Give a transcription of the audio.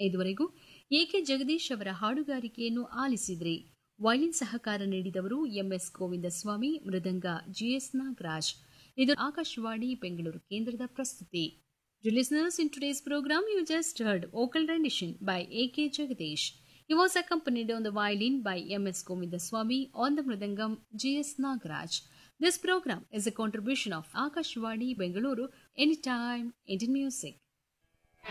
ಇದುವರೆಗೂ ಎಕೆ ಜಗದೀಶ್ ಅವರ ಹಾಡುಗಾರಿಕೆಯನ್ನು ಆಲಿಸಿದ್ರಿ. ವಯಲಿನ್ ಸಹಕಾರ ನೀಡಿದವರು ಎಂಎಸ್ ಗೋವಿಂದಸ್ವಾಮಿ, ಮೃದಂಗ ಜಿಎಸ್ ನಾಗರಾಜ್. ಇದು ಆಕಾಶವಾಣಿ ಬೆಂಗಳೂರು ಕೇಂದ್ರದ ಪ್ರಸ್ತುತಿ. Dear listeners, in today's program, you just heard vocal rendition by A.K. Jagadish. He was accompanied on the violin by M.S. Govindaswamy, on the mridangam G.S. Nagaraj. This program is a contribution of Akashvani Bengaluru, Anytime Indian Music.